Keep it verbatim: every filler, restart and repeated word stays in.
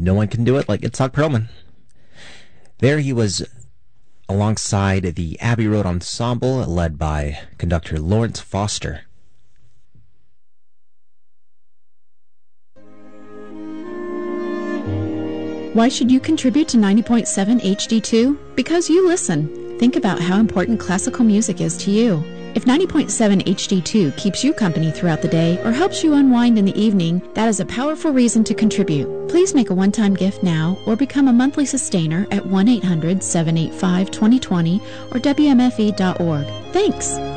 No one can do it like Itzhak Perlman. There he was alongside the Abbey Road Ensemble, led by conductor Lawrence Foster. Why should you contribute to ninety point seven H D two? Because you listen. Think about how important classical music is to you. If ninety point seven H D two keeps you company throughout the day or helps you unwind in the evening, that is a powerful reason to contribute. Please make a one-time gift now or become a monthly sustainer at one eight hundred seven eight five two zero two zero or W M F E dot org. Thanks!